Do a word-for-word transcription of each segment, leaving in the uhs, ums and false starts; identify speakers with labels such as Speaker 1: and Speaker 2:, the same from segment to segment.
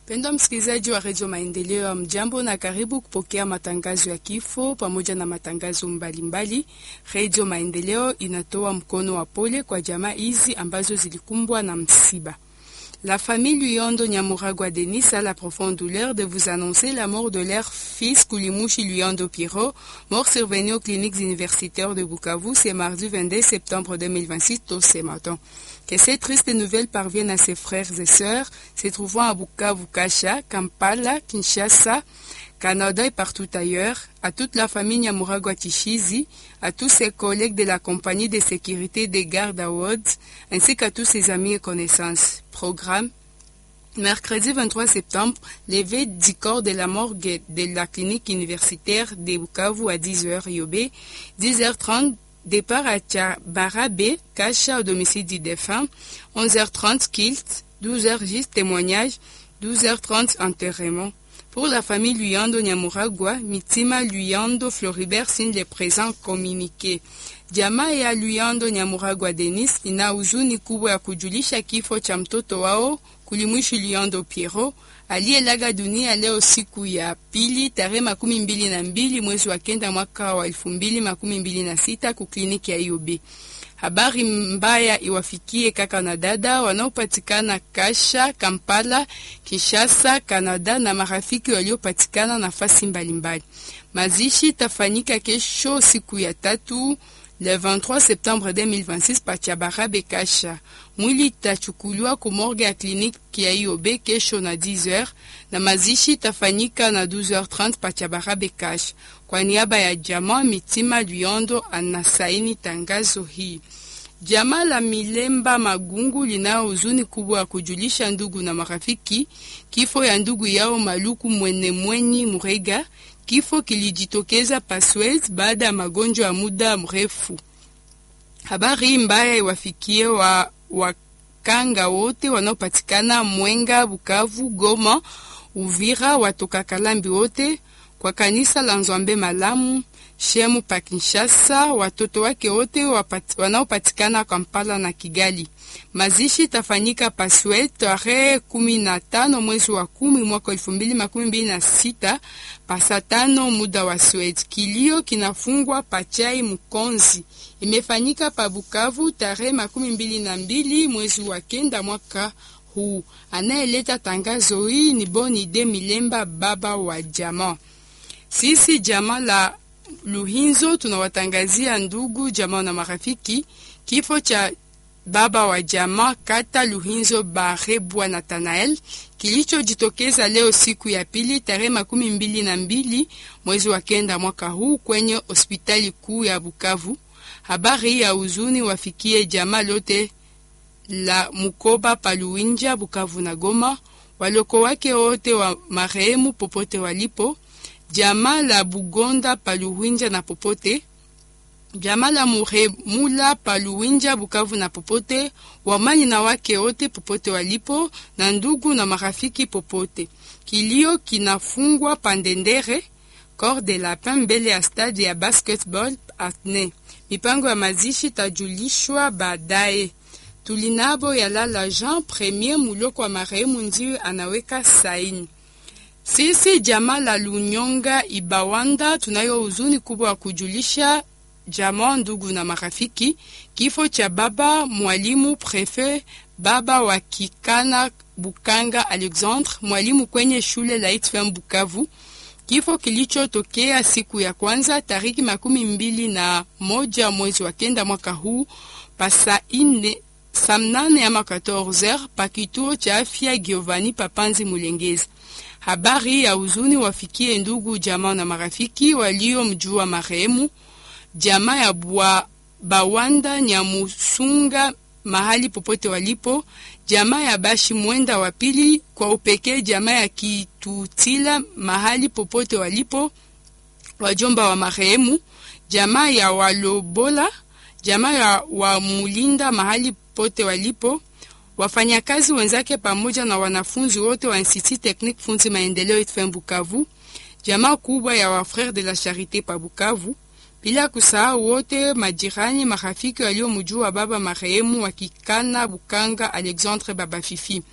Speaker 1: Pendo msikilizaji wa Radio Maendeleo ya mjambo na karibu kupokea matangazo ya kifo pamoja na matangazo mbalimbali. Radio Maendeleo inatoa mkono wa pole kwa jamaa hizi ambazo zilikumbwa na msiba. La famille Luyondo Nyamuragwa Denis a la profonde douleur de vous annoncer la mort de leur fils Koulimouchi Luyondo Piro, mort survenu aux cliniques universitaires de Bukavu ce mardi vingt-deux septembre deux mille vingt-six tôt ce matin. Que cette triste nouvelle parvienne à ses frères et sœurs se trouvant à Bukavu, Kasha, Kampala, Kinshasa, Canada et partout ailleurs, à toute la famille Nyamuragwa Tishizi, à tous ses collègues de la compagnie de sécurité des gardes Awards, ainsi qu'à tous ses amis et connaissances. Programme mercredi vingt-trois septembre, levée du corps de la morgue de la clinique universitaire de Bukavu à dix heures Yobé, dix heures trente, départ à Tchabarabe, Kasha au domicile du défunt, onze heures trente, Kilt, douze heures juste témoignage, douze heures trente, enterrement. Pour la famille Luyondo Nyamuragwa, Mitima Luyondo Floribert signe les présents communiqués. Jamaa ya Luyondo Nyamuragwa Denis ina huzuni kubwa ya kujulisha kifo cha mtoto wao Koulimouchi Luyondo Piro aliyelaga dunia leo siku ya pili tarehe makumi mbili na mbili mwezi wa kenda mwaka wa elfu mbili makumi mbili na sita ku kliniki ya I O B. Habari mbaya iwafikie kaka na dada wanaopatikana Kasha, Kampala, Kinshasa, Canada na marafiki waliopatikana nafasi mbalimbali. Mazishi tafanyika kesho siku ya tatu le vingt-trois septembre deux mille vingt-six pa Tchabarabe Kasha. Mwili itachukuliwa ku morgue ya kliniki ya I O B kesho na dix heures na mazishi tafanyika na douze heures trente pa Tchabarabe Kasha. Kwa niaba ya jamaa Mitima Luyondo anasaini tangazo hii. Jamaa la Milemba Magungu lina huzuni kubwa ya kujulisha ndugu na marafiki kifo ya ndugu yao Maluku Mwene Mwenyi Murega. Kifo kilijitokeza Paswez baada ya magonjwa ya muda mrefu. Habari mbaya iwafikie wa wakanga wote wanaopatikana Mwenga, Bukavu, Goma, Uvira, watoka Kalambi wote, kwa kanisa la Nzwambe Malamu, Shemu pa Kinshasa, watoto wake wote wanaopatikana Kampala na Kigali. Mazishi tafanyika Paswez tarehe kumi na tano mwezi wa kumi mwaka elfu mbili makumi mbili na sita pasatano muda wa Suez. Kilio kinafungwa Pachai Mkonzi. Imefanyika pa Bukavu tarehe makumi mbili na mbili mwezi wa kenda mwaka huu. Anayeleta tangazo hii ni Boni de Milemba, baba wa jamaa. Sisi jamaa la Luhinzo tunawatangazia ndugu, jamaa na marafiki kifo cha baba wa jamaa kata Luhinzo Barebwa Nathanael kilichojitokeza leo siku ya pili tarehe makumi mbili na mbili mwezi wa kenda mwaka huu kwenye hospitali kuu ya Bukavu. Habari ya huzuni wafikie jamaa lote la Mukoba Paluinja, Bukavu na Goma, waloko wake wote wa marehemu popote walipo, jamaa la Bugonda Paluinja na popote, jamaa la Muremula Paluinja, Bukavu na popote, wamani na wake wote popote walipo, na ndugu na marafiki popote. Kilio kinafungwa Pandendere, Corps de Lapin mbele ya stade ya basketball Atne. Mipango ya mazishi tajulishwa baadaye. Tulinabo ya Lala Jean Premier muloko wa marehemu ndiye anaweka saini. Sisi jamaa la Lunyonga Ibawanda tunayo huzuni kubwa wa kujulisha jamaa, ndugu na marafiki kifo cha baba mwalimu prefet baba wa Kikana Bukanga Alexandre, mwalimu kwenye shule la I T F M Bukavu. Kifo kilichotokea siku ya kwanza tariki makumi mbili na moja mwezi wa kenda mwaka huu pasa ine samnane ya quatorze heures pa kituo cha afya Giovanni Papanzi Mulengezi. Habari ya huzuni wafikie ndugu, jamaa na marafiki walio mjua marehemu, jamaa ya Bwa Bawanda Nyamusunga mahali popote walipo, jamaa ya Bashi Mwenda wa pili, kwa upekee jamaa ya Kitutila mahali popote walipo, wajomba wa marehemu, jamaa ya Walobola, jamaa ya wa Mulinda mahali popote walipo, wafanyakazi wenzake pamoja na wanafunzi wote wa Institut Technique Funzi Maendeleo I T F M Bukavu, jamaa kubwa ya wa Frères de la Charité pa Bukavu, bila kusahau wote majirani marafiki waliomjua baba marehemu wa Kikana Bukanga Alexandre Baba Fifi.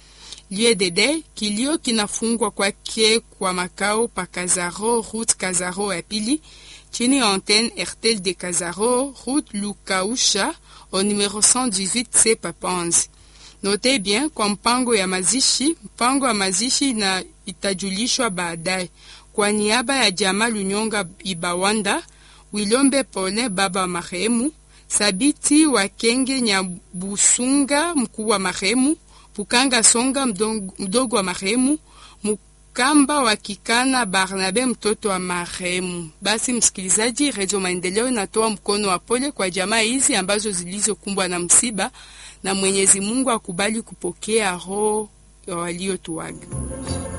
Speaker 1: Lieu de deuil, kilio kinafungwa kwake kwa makao pa Kazaro, route Kazaro ya pili, chini ya antenne R T L de Kazaro, route Lukausha, au numéro cent dix-huit C Papanzi. Notez bien kwa mpango ya mazishi, mpango ya mazishi na itajulishwa baadaye. Kwa niaba ya jamaa Lunyonga Ibawanda, Wilombe Pole baba marehemu, Sabiti wa Kenge Nyabusunga mkuu wa marehemu, Pukanga Songa mdogo wa marehemu, Mukamba wa Kikana Barnabe mtoto wa marehemu. Basi msikilizaji, Radio Maendeleo inatoa mkono wa pole kwa jamaa hizi ambazo zilizokumbwa na msiba, na Mwenyezi Mungu akubali kupokea roho waliotuaga.